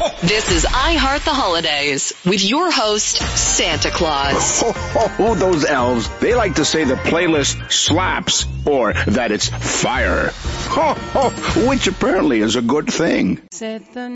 This is I Heart the Holidays with your host, Santa Claus. Those elves, they like to say the playlist slaps or that it's fire. Which apparently is a good thing. Said the